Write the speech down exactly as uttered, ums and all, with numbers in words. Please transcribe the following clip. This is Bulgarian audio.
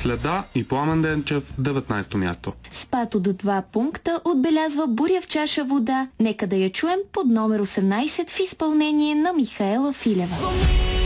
Следа и Пламен Денчев, деветнайсето място. Спад от два пункта отбелязва Буря в чаша вода. Нека да я чуем под номер осемнайсет в изпълнение на Михаела Филева.